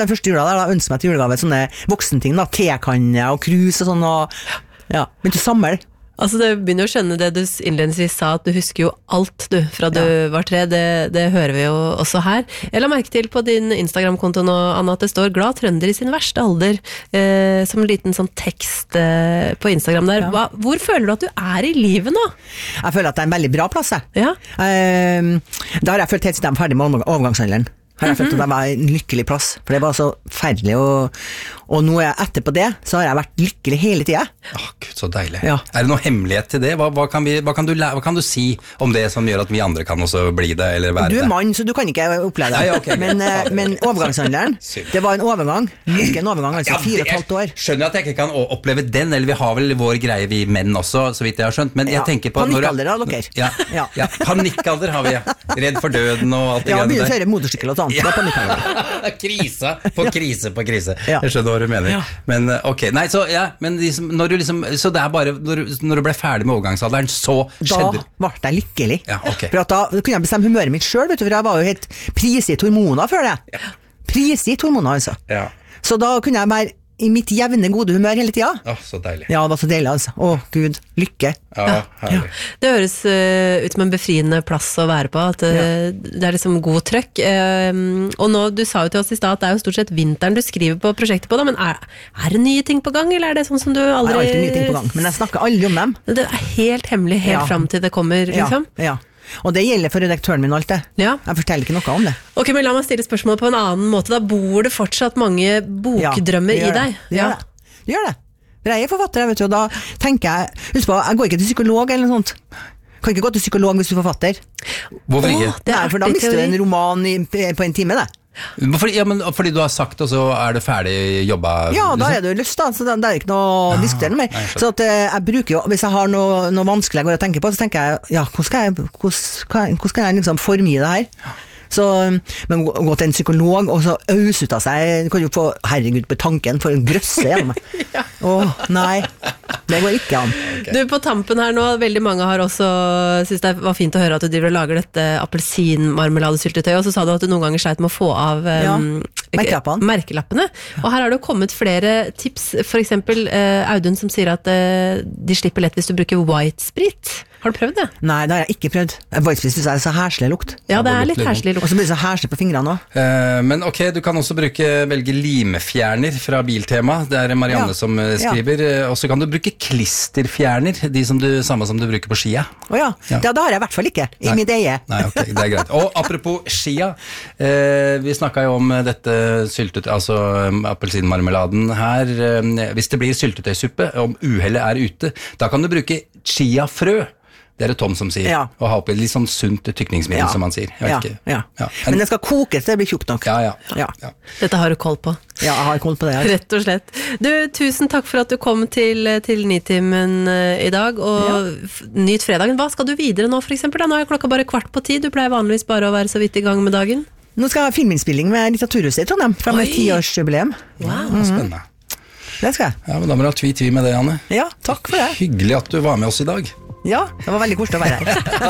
Den første jula der, da ønsket meg til julegave sånne voksenting, da, tekanne og krus og sånn, og ja, begynte å samle. Altså, det begynner å skjønne det du innledningsvis sa, at du husker jo alt du, fra du var 3, det hører vi jo også her. Jeg la merke til på din Instagram-konto nå, Anna, at det står glad trønder i sin verste alder, som en liten sånn tekst på Instagram der. Hvor føler du at du er i livet nå? Jeg føler at det er en veldig bra plass, jeg. Ja. Det har jeg følt helt siden jeg var ferdig med overgangsalderen. Har jeg følt at det var en lykkelig plass, for det var så ferdelig, og nå etterpå det, så har jeg vært lykkelig hele tiden. Gud, så deilig. Ja. Er det noe hemmelighet til det? Hva kan du si om det som gjør at vi andre kan også bli det, eller være det? Du er mann, så du kan ikke oppleve det. Nei, okay, men overgangsalderen, det var en overgang, lykke en overgang, altså 4,5 år. Jeg skjønner at jeg ikke kan oppleve den, eller vi har vel vår greie, vi menn også, så vidt jeg har skjønt, men jeg tenker på... Panikkalder av dere. Ja, panikkalder har vi, redd for døden og alt det grann der. Ja, begynner å kjøre motorsykkel og sånt. Krise på krise. Jeg skjønner hva du mener. Men ok, nei, så men når du liksom, så det er bare når du ble ferdig med overgangsalderen, så skjedde det. Da ble jeg lykkelig. Okay. For at da kunne jeg bestemme humøret mitt selv, vet du, for jeg var jo helt prisgitt hormoner før det. Prisgitt hormoner, altså. Så da kunne jeg være i mitt jevne gode humør hele tiden. Så deilig. Ja, det var så deilig, altså. Gud, lykke. Herlig. Det høres ut som en befriende plass å være på, at det er liksom god trøkk. Og nå, du sa jo til oss i stad at det er jo stort sett vinteren du skriver på prosjektet på, da, men er det nye ting på gang, eller er det sånn som du aldri... Det er alltid nye ting på gang, men jeg snakker aldri om dem. Det er helt hemmelig, helt frem til det kommer, liksom. Ja. Og det gjelder for redaktøren min og alt det. Jeg forteller ikke noe om det. Ok, men la meg stille spørsmålet på en annen måte. Da bor det fortsatt mange bokdrømmer i deg? Det gjør det. Jeg er forfatter, vet du, og da tenker jeg, husk på, jeg går ikke til psykolog eller noe sånt. Kan ikke gå til psykolog hvis du er forfatter. Hvorfor ikke? For da mister du en roman på en time, det. Fordi du har sagt, og så er det ferdig jobba? Ja, da er det jo lyst da, så det er ikke noe å diskutere med meg. Så at jeg bruker jo, hvis jeg har noe vanskelig jeg går og tenker på, så tenker jeg, hvordan skal jeg liksom formgi det her? Så, men gå til en psykolog og så øse ut av seg, du kan jo få, herregud, på tanken for en grøsse gjennom meg. Nei, det går ikke an. Du, på tampen her nå, veldig mange har også synes det var fint å høre at du driver og lager dette appelsinmarmeladesyltetøy, og så sa du at du noen ganger sleit med å få av merkelappene. Og her har det jo kommet flere tips, for eksempel Audun som sier at de slipper lett hvis du bruker white sprit. Har du prøvd det? Nei, det har jeg ikke prøvd. White sprit synes jeg er så herselig lukt. Ja, det er litt herselig lukt. Og så blir det så herselig på fingrene også. Men ok, du kan også velge limfjerner fra Biltema. Det er Marianne som skriver. Og så kan du bruke klisterfjerner, samme som du bruker på skia. Ja, det har jeg i hvert fall ikke i mitt eie. Nei, ok, det er greit. Og apropos skia, vi snakket jo om dette altså appelsinmarmeladen her. Hvis det blir syltetøysuppe, om uhellet er ute, da kan du bruke chiafrø. Det er det Tom som sier, og ha oppi litt sånn sunt tykningsmiddel, som han sier. Men det skal kokes, det blir tjukt nok. Dette har du koll på. Ja, jeg har koll på det. Rett og slett. Du, tusen takk for at du kom til Nitimen i dag, og nyt fredagen. Hva skal du videre nå, for eksempel? Nå er klokka bare 9:15, du pleier vanligvis bare å være så vidt i gang med dagen. Nå skal jeg ha filminnspilling med Litteraturhuset i Trondheim, fra med 10-årsjubileum. Spennende. Det skal jeg. Ja, men da må du ha tvi med det, Janne. Ja, takk for det. Hyggelig at du var med oss i dag. Ja, det var veldig koselig å være her.